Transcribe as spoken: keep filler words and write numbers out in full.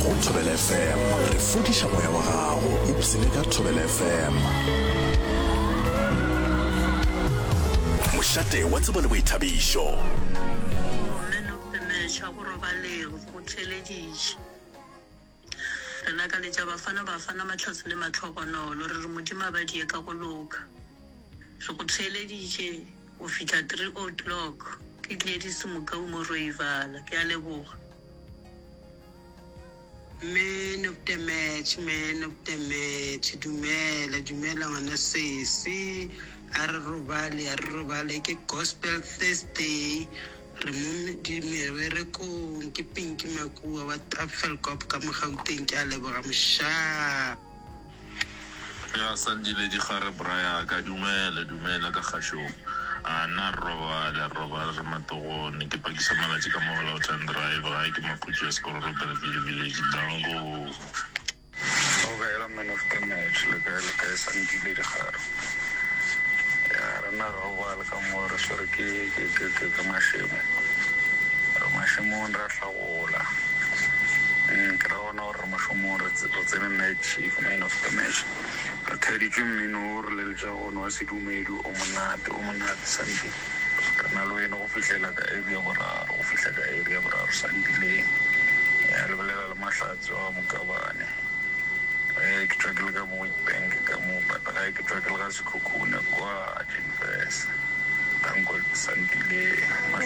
go Thobela F M re fodiša moya wa gago ipsene ka Thobela F M. Mošate wa tsebo le boithabišo tša go robalego go theleditše rena ka letša bafana bafana matlhatse le matlhogonolo re re modimo a badie ka go loka re go theleditše go fitlha three o'clock ke Gladys Mokau mo Roivala ke a leboga. Man of the match, man of the match, dumela dumela ngwana sesi a re robale a re robale ke Gospel Thursday re mo di meberekong ke Pinky Makua wa Tafelkop ka mo Gauteng ke a leboga mosha ya Sandile di gare braya ka dumela dumela ka gasho ana robala robala re matogone ke pakisa malatsi ka mola o tsan driver ai ke maputso ya sekolo re bele village dango okay la man of the match le ka le ka Sandile di gare ya rena robala ka mo re sore ke ke ke ke mashemo re mashemo ra hlagola mm ke rona re mashemo re tsena night shift man of the match ka thedi ke minor le ja gona se dumedu o monate o monate Sandile kana lo eno go fihlela ka area boraro go fihla ka area boraro Sandile ya le bolela le mahlatso a Mokabane eh ke tshwakile ka mo bank ka mo patala ke tshwakile ka sekhukhune kwa Invest tango Sandile